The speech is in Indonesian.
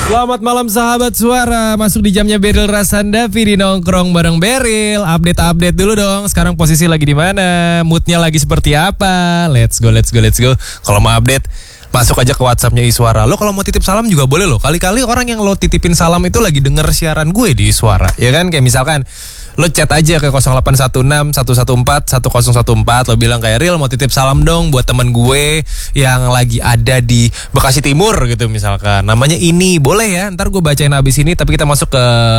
Selamat malam sahabat suara. Masuk di jamnya Beril Rasandavi di nongkrong bareng Beril. Update dulu dong. Sekarang posisi lagi di mana? Moodnya lagi seperti apa? Let's go. Kalau mau update, masuk aja ke WhatsAppnya Iswara. Lo kalau mau titip salam juga boleh lo. Kali-kali orang yang lo titipin salam itu lagi denger siaran gue di Iswara. Ya kan? Kayak misalkan lo chat aja ke 0816 114 1014. Lo bilang kayak, Ril mau titip salam dong buat temen gue yang lagi ada di Bekasi Timur gitu misalkan. Namanya ini, boleh ya. Ntar gue bacain abis ini, tapi kita masuk ke